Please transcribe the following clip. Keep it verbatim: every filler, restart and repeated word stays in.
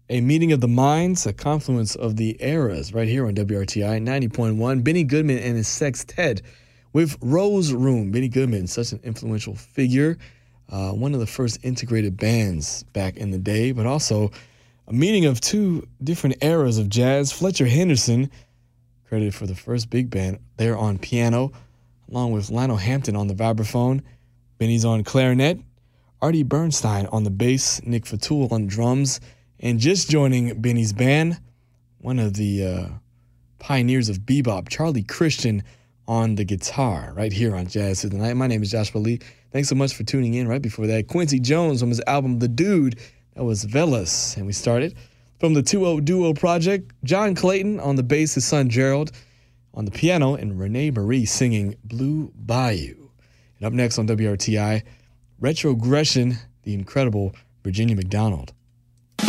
A meeting of the minds, a confluence of the eras, right here on W R T I ninety point one. Benny Goodman and his sextet with Rose Room. Benny Goodman, such an influential figure, uh, one of the first integrated bands back in the day, but also a meeting of two different eras of jazz. Fletcher Henderson, credited for the first big band, there on piano, along with Lionel Hampton on the vibraphone. Benny's on clarinet. Artie Bernstein on the bass. Nick Fatul on drums. And just joining Benny's band, one of the uh, pioneers of bebop, Charlie Christian on the guitar, right here on Jazz Through the Night. My name is Joshua Lee. Thanks so much for tuning in. Right before that, Quincy Jones from his album The Dude, that was Velas. And we started from the two oh Duo Project, John Clayton on the bass, his son Gerald on the piano, and Renee Marie singing Blue Bayou. And up next on W R T I, Retrogression, the incredible Virginia McDonald.